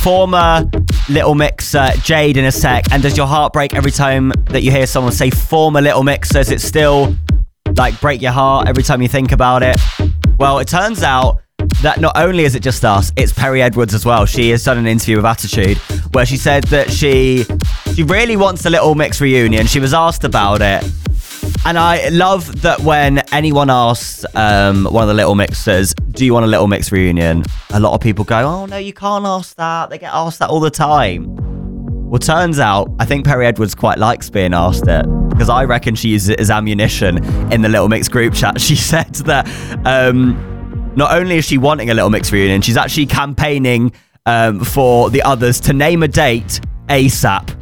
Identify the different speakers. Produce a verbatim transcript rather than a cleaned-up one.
Speaker 1: former Little Mixer Jade in a sec. And does your heart break every time that you hear someone say former Little Mixer? Does it still like break your heart every time you think about it? Well, it turns out that not only is it just us, it's Perrie Edwards as well. She has done an interview with Attitude where she said that she she really wants a Little Mix reunion. She was asked about it. And I love that when anyone asks um, one of the Little Mixers, do you want a Little Mix reunion? A lot of people go, oh no, you can't ask that. They get asked that all the time. Well, turns out, I think Perrie Edwards quite likes being asked it, because I reckon she uses it as ammunition in the Little Mix group chat. She said that um, not only is she wanting a Little Mix reunion, she's actually campaigning um, for the others to name a date ASAP.